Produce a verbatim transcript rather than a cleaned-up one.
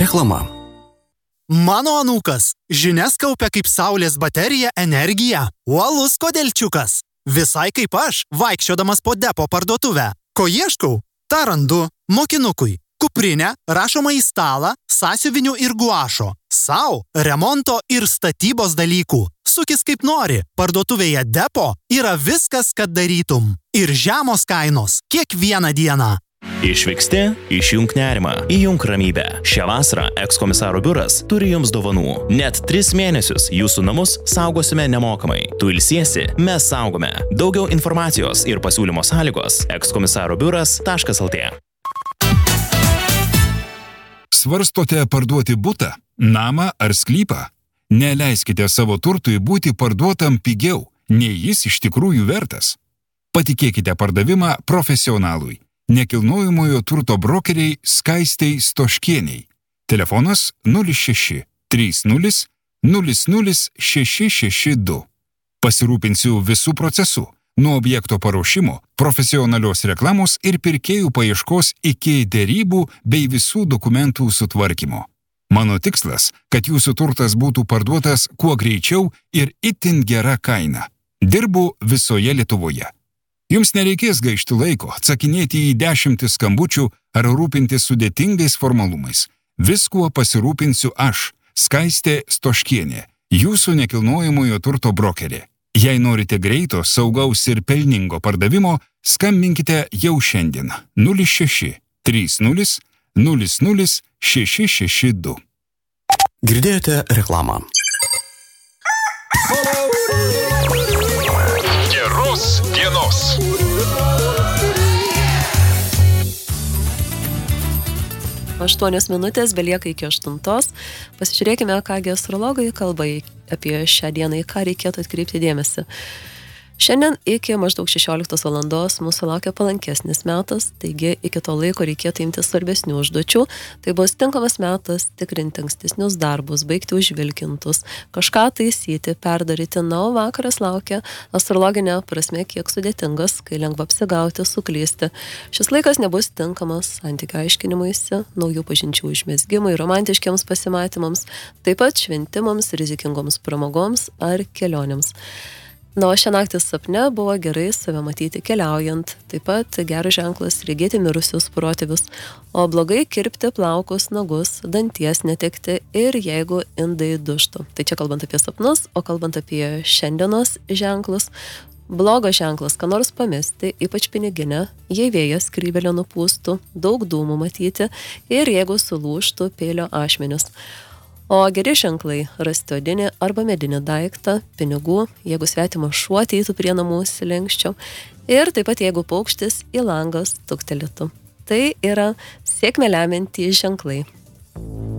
Reklama. Mano anūkas žinias kaupia kaip saulės baterija energiją. Uolus kodėlčiukas. Visai kaip aš, vaikščiodamas po depo parduotuvę. Ko ieškau? Ta randu. Mokinukui. Kuprinę, rašomą į stalą, sąsiuvinių ir guašo. Sau, remonto ir statybos dalykų. Sukis kaip nori. Parduotuvėje depo yra viskas, kad darytum. Ir žemos kainos. Kiekvieną dieną. Išvyksti, išjunk nerimą, įjunk ramybę. Šią vasarą ekskomisaro biuras turi jums dovanų. Net tris mėnesius jūsų namus saugosime nemokamai. Tu ilsiesi, mes saugome. Daugiau informacijos ir pasiūlymo sąlygos ekskomisaro biuras taškas lt. Svarstote parduoti butą, namą ar sklypą? Neleiskite savo turtui būti parduotam pigiau, nei jis iš tikrųjų vertas. Patikėkite pardavimą profesionalui. Nekilnojamojo turto brokeriai Skaistei Stoškieniai. Telefonas nulis šeši trys nulis nulis nulis šeši šeši du. Pasirūpinsiu visų procesų, nuo objekto paruošimo, profesionalios reklamos ir pirkėjų paieškos iki derybų bei visų dokumentų sutvarkymo. Mano tikslas, kad jūsų turtas būtų parduotas kuo greičiau ir itin gera kaina. Dirbu visoje Lietuvoje. Jums nereikės gaišti laiko, atsakinėti į dešimtis skambučių ar rūpintis sudėtingais formalumais. Viskuo pasirūpinsiu aš, Skaistė Stoškienė, jūsų nekilnojamojo turto brokerė. Jei norite greito, saugaus ir pelningo pardavimo, skambinkite jau šiandien nulis šeši trys nulis nulis nulis šeši šeši du. Girdėjote reklamą. Geros dienos. Aštuonios minutės belieka iki aštuntos. Pasižiūrėkime, ką astrologai kalba apie šią dieną, į ką reikėtų atkreipti dėmesį. Šiandien iki maždaug šešioliktos valandos mūsų laukia palankesnis metas, taigi iki to laiko reikėtų imti svarbesnių užduočių. Tai bus tinkamas metas tikrinti ankstesnius darbus, baigti užvilkintus, kažką taisyti, perdaryti. Na, o vakaras laukia astrologinė prasme kiek sudėtingas, kai lengva apsigauti, suklysti. Šis laikas nebus tinkamas santykių aiškinimuisi, naujų pažinčių užmezgimui, romantiškiams pasimatymams, taip pat šventimams, rizikingoms pramogoms ar kelionėms. Na, o šią naktį sapne buvo gerai save matyti keliaujant, taip pat geras ženklas regėti mirusius protėvius, o blogai kirpti plaukus, nagus, danties netekti ir jeigu indai duštų. Tai čia kalbant apie sapnus, o kalbant apie šiandienos ženklus, blogas ženklas, ką nors pamesti, ypač piniginę, jei vėjas skrybelio nupūstų, daug dūmų matyti ir jeigu sulūžtų peilio ašmenis. O geri ženklai – rasti odinį arba medinį daiktą, pinigų, jeigu svetimas šuo ateitų prie namų slenksčio ir taip pat jeigu paukštis į langą stuktelėtų. Tai yra sėkmę lemiantys ženklai.